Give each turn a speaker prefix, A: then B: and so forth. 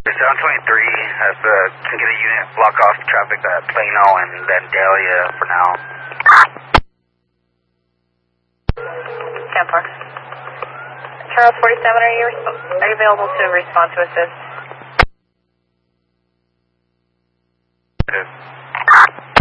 A: 723 has to get a unit block off traffic at Plano and then Dahlia for now.
B: 10-4. Charles 47, are you available to respond to assist?
A: Good.